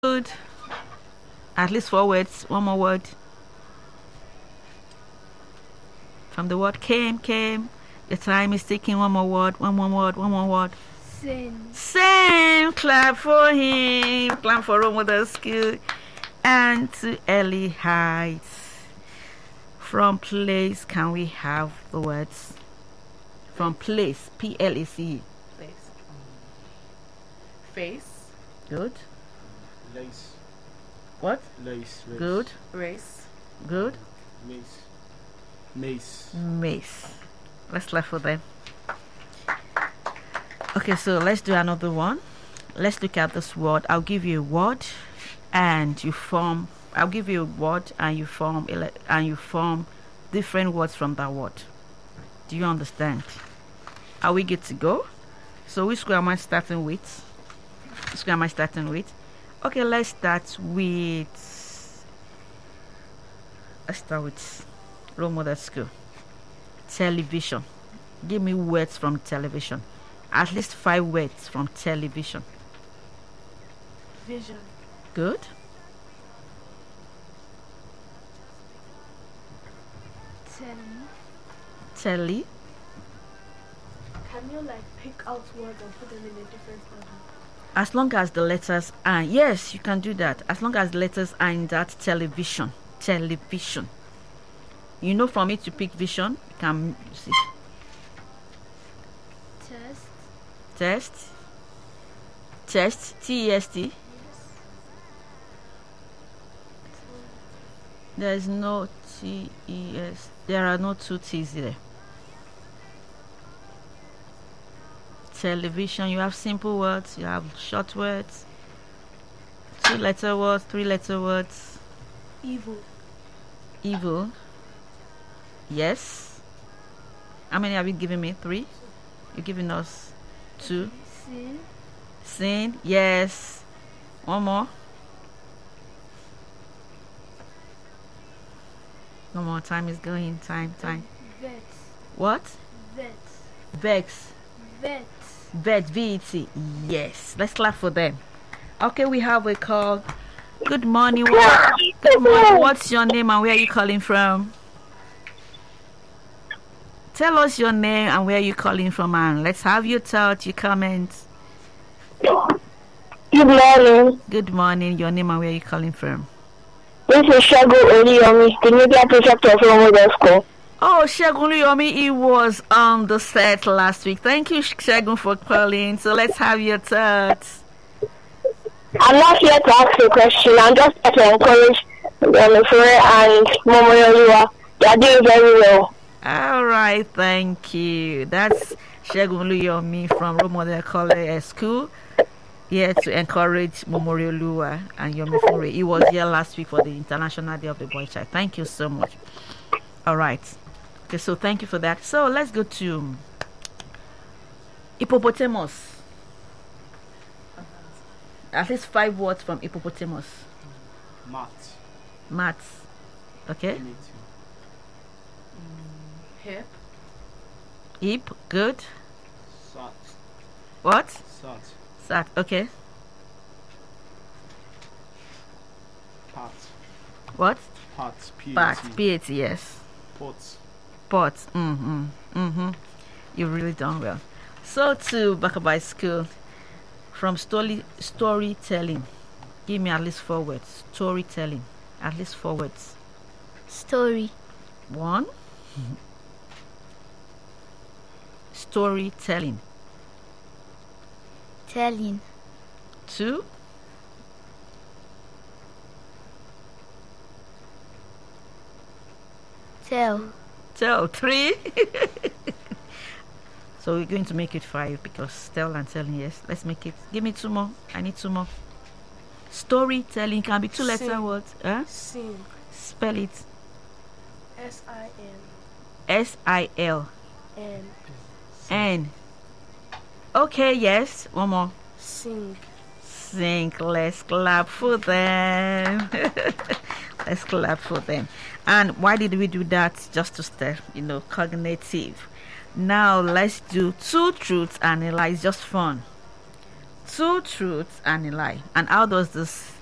Good. At least 4 words. One more word. From the word came. Your time is ticking. One more word. One more word. Same. Clap for him. Clap for Role Model School. And to Ellie Heights. From place, can we have the words? From place. Place. Face. Good. Lace. What? Lace. Good. Race. Good. Mace. Let's clap for them. Okay, so let's do another one. Let's look at this word. I'll give you a word and you form. I'll give you a word and you form different words from that word. Do you understand? Are we good to go? So which square am I starting with? Okay, let's start with Role Model School. Television. Give me words from television. At least 5 words from television. Vision. Good. Telly. Can you pick out words and put them in a different order? As long as the letters are, yes, you can do that. As long as the letters are in that television. You know, from it to pick vision, you can see. Test. T-E-S-T. Yes. There is no T-E-S. There are no 2 T's there. Television, you have simple words, you have short words, 2-letter words, 3-letter words. Evil. Yes. How many have you given me? 3. You're giving us 2. Sin. Yes. One more. No more. Time is going. Time. Vet. What? Vex. Vet. V-E-T. Yes. Let's clap for them. Okay, we have a call. Good morning. What's your name and where are you calling from? Tell us your name and where you calling from, and let's have your thoughts, your comments. Good morning. Good morning. Your name and where you calling from? This is Segun Oluyomi, the media prefect of Role Model School. Oh, Segun Oluyomi, he was on the set last week. Thank you, Segun, for calling. So let's have your thoughts. I'm not here to ask a question. I'm just here to encourage Fure and Momoyoluwa. They are doing very well. All right, thank you. That's Segun Oluyomi from Role Model School. Here to encourage Momoyoluwa and Yomi Fure. He was here last week for the International Day of the Boy Child. Thank you so much. All right. Okay, so thank you for that. So let's go to hippopotamus. At least 5 words from hippopotamus. Maths. Okay. Hip. Good. What? Sat. Okay. What? Parts. P-A-T, yes. Pots. You've really done well. So to Bakabai School, from storytelling, give me at least 4 words. Storytelling, at least 4 words. Story. 1. Storytelling. Telling. 2. Tell. 3. So we're going to make it 5 because tell and telling, yes. Let's make it. Give me 2 more. I need 2 more. Storytelling can be 2-letter words. Sin. Spell it. S-I-L. N. Okay, yes. One more. Sing. Let's clap for them. Let's clap for them. And why did we do that? Just to stay, cognitive. Now let's do 2 truths and a lie. It's just fun. 2 truths and a lie. And how does this